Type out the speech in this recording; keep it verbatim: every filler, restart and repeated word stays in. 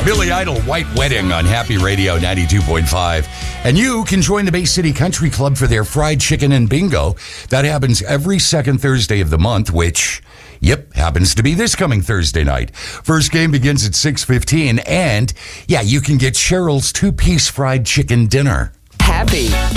Billy Idol, White Wedding on Happy Radio ninety-two point five. And you can join the Bay City Country Club for their fried chicken and bingo. That happens every second Thursday of the month, which, yep, happens to be this coming Thursday night. First game begins at six fifteen, and, yeah, you can get Cheryl's two-piece fried chicken dinner. Happy